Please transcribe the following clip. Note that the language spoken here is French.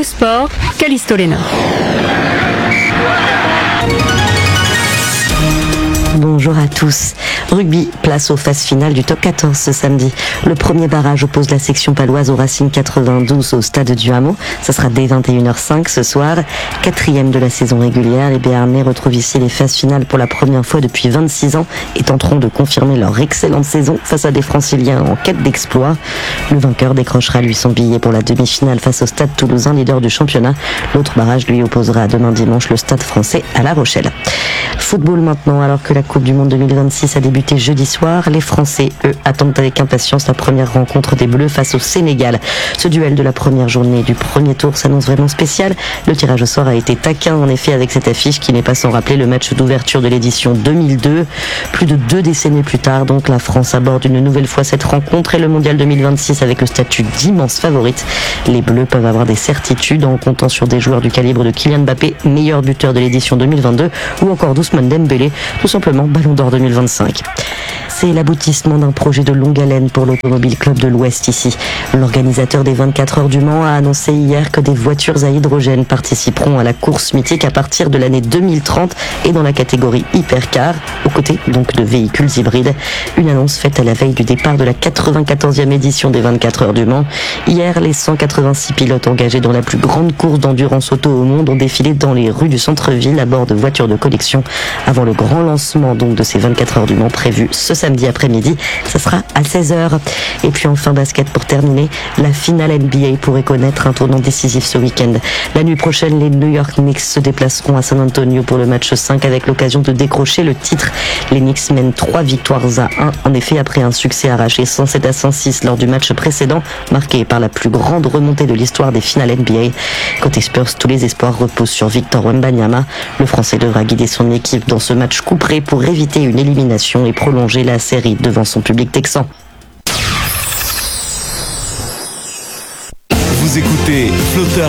Sport, Callisto Lena. Bonjour à tous. Rugby, place aux phases finales du top 14 ce samedi. Le premier barrage oppose la section paloise au Racing 92 au stade du Hameau. Ça sera dès 21h05 ce soir. 4e de la saison régulière, les Béarnais retrouvent ici les phases finales pour la première fois depuis 26 ans et tenteront de confirmer leur excellente saison face à des Franciliens en quête d'exploit. Le vainqueur décrochera lui son billet pour la demi-finale face au stade toulousain, leader du championnat. L'autre barrage lui opposera demain dimanche le stade français à La Rochelle. Football maintenant, alors que la Coupe du Monde 2026 a débuté jeudi soir, les Français, eux, attendent avec impatience la première rencontre des Bleus face au Sénégal. Ce duel de la première journée du premier tour s'annonce vraiment spécial. Le tirage au sort a été taquin, en effet, avec cette affiche qui n'est pas sans rappeler le match d'ouverture de l'édition 2002. Plus de 2 décennies plus tard, donc, la France aborde une nouvelle fois cette rencontre et le Mondial 2026 avec le statut d'immense favorite. Les Bleus peuvent avoir des certitudes en comptant sur des joueurs du calibre de Kylian Mbappé, meilleur buteur de l'édition 2022, ou encore Ousmane Dembélé, tout simplement Ballon d'Or 2025. C'est l'aboutissement d'un projet de longue haleine pour l'Automobile Club de l'Ouest ici. L'organisateur des 24 heures du Mans a annoncé hier que des voitures à hydrogène participeront à la course mythique à partir de l'année 2030 et dans la catégorie hypercar, aux côtés donc de véhicules hybrides. Une annonce faite à la veille du départ de la 94e édition des 24 heures du Mans. Hier, les 186 pilotes engagés dans la plus grande course d'endurance auto au monde ont défilé dans les rues du centre-ville à bord de voitures de collection avant le grand lancement donc de ces 24 heures du Mans prévu ce samedi après-midi. Ça sera à 16h. Et puis enfin basket pour terminer, la finale NBA pourrait connaître un tournant décisif ce week-end. La nuit prochaine, les New York Knicks se déplaceront à San Antonio pour le match 5 avec l'occasion de décrocher le titre. Les Knicks mènent 3 victoires à 1, en effet après un succès arraché 107 à 106 lors du match précédent, marqué par la plus grande remontée de l'histoire des finales NBA. Côté Spurs, tous les espoirs reposent sur Victor Wembanyama. Le Français devra guider son équipe dans ce match couperé pour éviter une élimination et prolonger la série devant son public texan. Vous écoutez Flotteur